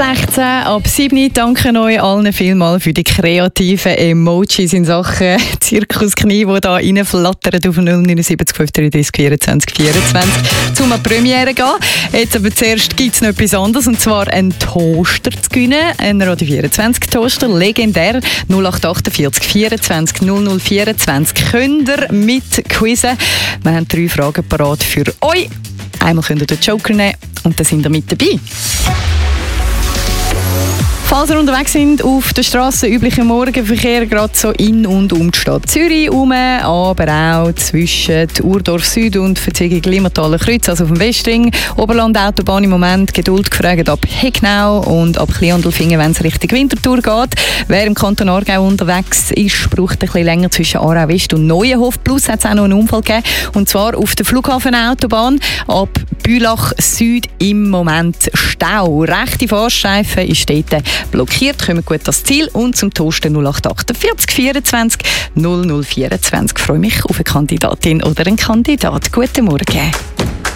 16 ab 7. Danke euch allen vielmals für die kreativen Emojis in Sachen Zirkusknie, die da reinflattern auf 079 533 24 24 zum Premiere gehen. Jetzt aber zuerst gibt es noch etwas anderes, und zwar einen Toaster zu gewinnen. Ein Radio 24 Toaster, legendär. 0848 24 00 24 könnt ihr mit quizzen. Wir haben 3 Fragen parat für euch. Einmal könnt ihr den Joker nehmen und dann sind ihr mit dabei. Falls ihr unterwegs sind auf der Straße, üblicher Morgenverkehr, gerade so in und um die Stadt Zürich herum, aber auch zwischen Urdorf Süd und Verzwegung Limmertaler Kreuz, also auf dem Westring. Oberland-Autobahn im Moment Geduld gefragt ab Hegnau und ab Kleinandelfingen, wenn es Richtung Winterthur geht. Wer im Kanton Aargau unterwegs ist, braucht ein bisschen länger zwischen Aarau West und Neuenhof. Plus hat es auch noch einen Unfall gegeben, und zwar auf der Flughafenautobahn ab Bülach Süd im Moment Stau. Rechte Fahrstreifen ist dort blockiert. Kommen gut ans Ziel und zum Toaster 0848 24 00 24. Ich freue mich auf eine Kandidatin oder einen Kandidat. Guten Morgen.